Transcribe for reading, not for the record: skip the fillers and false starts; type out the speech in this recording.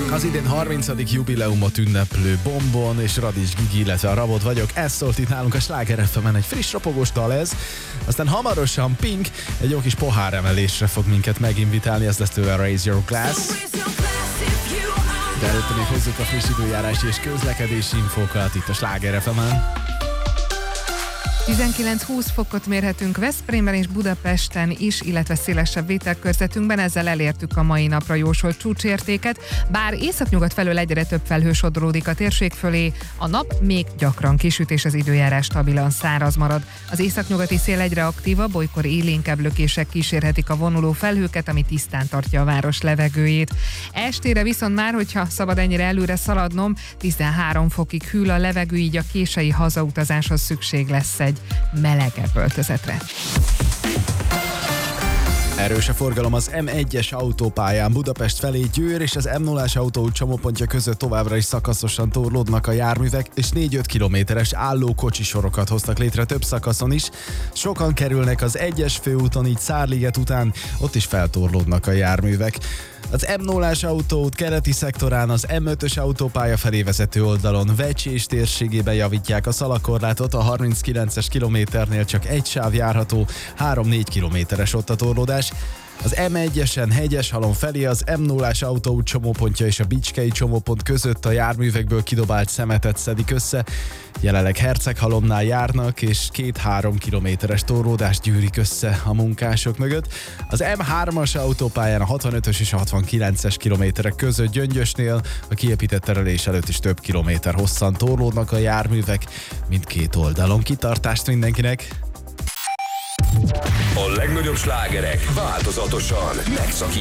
Az idén 30. jubileumot ünneplő Bombon és Radics Gigi, illetve a Rabot vagyok. Ez szólt itt nálunk a Sláger FM-en, egy friss ropogós dal ez. Aztán hamarosan Pink egy jó kis poháremelésre fog minket meginvitálni, ez lesz tőle a Raise Your Glass. De előtte még hozzuk a friss időjárási és közlekedési infókat itt a Sláger FM-en. 19-20 fokot mérhetünk Veszprémben és Budapesten is, illetve szélesebb vételkörzetünkben, ezzel elértük a mai napra jósolt csúcsértéket, bár északnyugat felől egyre több felhő sodródik a térség fölé, a nap még gyakran kisüt és az időjárás stabilan száraz marad. Az északnyugati szél egyre aktívabb, olykor élénkebb lökések kísérhetik a vonuló felhőket, ami tisztán tartja a város levegőjét. Estére viszont már, hogyha szabad ennyire előre szaladnom, 13 fokig hűl a levegő, így a késői hazautazáshoz szükség lesz egy melegebb öltözetre. Erős a forgalom az M1-es autópályán Budapest felé Győr és az M0-as autóút csomópontja között továbbra is szakaszosan torlódnak a járművek, és 4-5 kilométeres álló kocsisorokat hoztak létre több szakaszon is. Sokan kerülnek az 1-es főúton, így Szárliget után, ott is feltorlódnak a járművek. Az M0-as autóút keleti szektorán az M5-ös autópálya felé vezető oldalon Vecsés térségében javítják a szalakorlátot, a 39-es kilométernél csak egy sáv járható, 3-4 kilométeres ott a torlódás. Az M1-esen Hegyeshalom felé az M0-as autóút csomópontja és a Bicskei csomópont között a járművekből kidobált szemetet szedik össze. Jelenleg Herceghalomnál járnak, és 2-3 kilométeres torlódást gyűrik össze a munkások mögött. Az M3-as autópályán a 65-ös és a 69-es kilométerek között Gyöngyösnél a kiépített terelés előtt is több kilométer hosszan torlódnak a járművek, mindkét oldalon. Kitartást mindenkinek! A legnagyobb slágerek változatosan megszakítják.